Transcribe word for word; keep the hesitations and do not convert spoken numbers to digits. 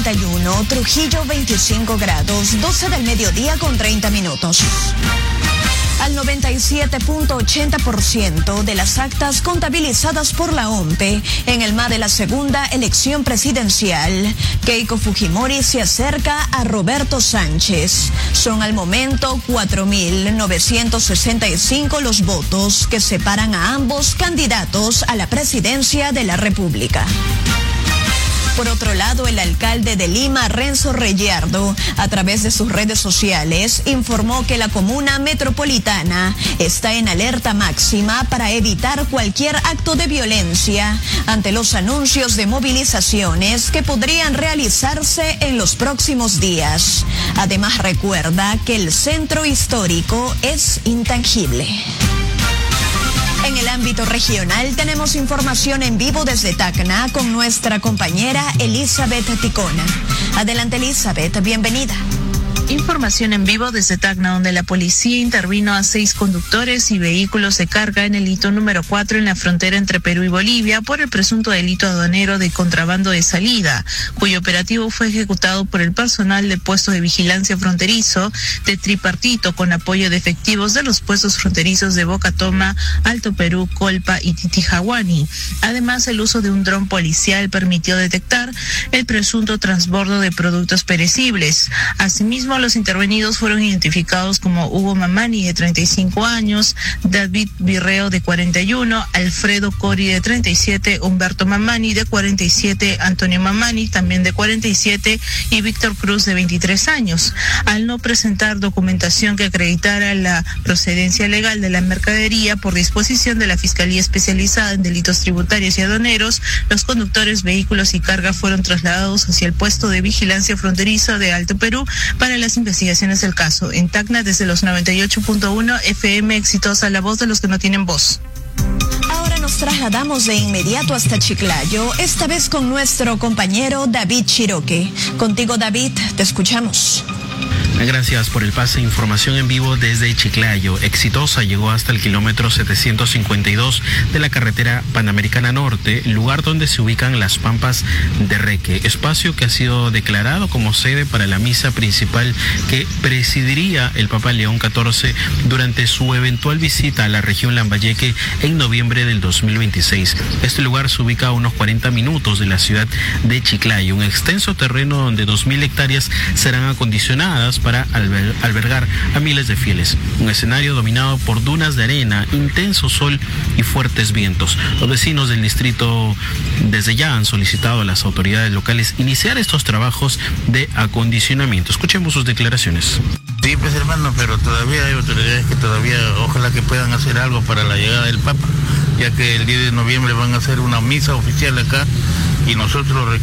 treinta y uno, Trujillo veinticinco grados, doce del mediodía con treinta minutos. Al noventa y siete punto ochenta por ciento de las actas contabilizadas por la O M P E en el M A de la segunda elección presidencial, Keiko Fujimori se acerca a Roberto Sánchez. Son al momento cuatro mil novecientos sesenta y cinco los votos que separan a ambos candidatos a la presidencia de la República. Por otro lado, el alcalde de Lima, Renzo Reyardo, a través de sus redes sociales, informó que la comuna metropolitana está en alerta máxima para evitar cualquier acto de violencia ante los anuncios de movilizaciones que podrían realizarse en los próximos días. Además, recuerda que el centro histórico es intangible. En el ámbito regional tenemos información en vivo desde Tacna con nuestra compañera Elizabeth Ticona. Adelante, Elizabeth, bienvenida. Información en vivo desde Tacna, donde la policía intervino a seis conductores y vehículos de carga en el hito número cuatro en la frontera entre Perú y Bolivia por el presunto delito aduanero de contrabando de salida, cuyo operativo fue ejecutado por el personal del puesto de vigilancia fronterizo de Tripartito con apoyo de efectivos de los puestos fronterizos de Boca Toma, Alto Perú, Colpa y Titijahuani. Además, el uso de un dron policial permitió detectar el presunto transbordo de productos perecibles. Asimismo, los intervenidos fueron identificados como Hugo Mamani, de treinta y cinco años, David Virreo, de cuarenta y uno, Alfredo Cori, de treinta y siete, Humberto Mamani, de cuarenta y siete, Antonio Mamani, también de cuarenta y siete, y Víctor Cruz, de veintitrés años. Al no presentar documentación que acreditara la procedencia legal de la mercadería por disposición de la Fiscalía Especializada en Delitos Tributarios y Aduaneros, los conductores, vehículos y carga fueron trasladados hacia el puesto de vigilancia fronterizo de Alto Perú para las investigaciones del caso. En Tacna, desde los noventa y ocho punto uno F M Exitosa, la voz de los que no tienen voz. Ahora nos trasladamos de inmediato hasta Chiclayo, esta vez con nuestro compañero David Chiroque. Contigo, David, te escuchamos. Gracias por el pase. Información en vivo desde Chiclayo. Exitosa llegó hasta el kilómetro setecientos cincuenta y dos de la carretera Panamericana Norte, lugar donde se ubican las Pampas de Reque, espacio que ha sido declarado como sede para la misa principal que presidiría el Papa León catorce durante su eventual visita a la región Lambayeque en noviembre del dos mil veintiséis. Este lugar se ubica a unos cuarenta minutos de la ciudad de Chiclayo, un extenso terreno donde dos mil hectáreas serán acondicionadas para para alber- albergar a miles de fieles. Un escenario dominado por dunas de arena, intenso sol y fuertes vientos. Los vecinos del distrito desde ya han solicitado a las autoridades locales iniciar estos trabajos de acondicionamiento. Escuchemos sus declaraciones. Sí, pues hermano, pero todavía hay autoridades que todavía, ojalá que puedan hacer algo para la llegada del Papa, ya que el diez de noviembre van a hacer una misa oficial acá y nosotros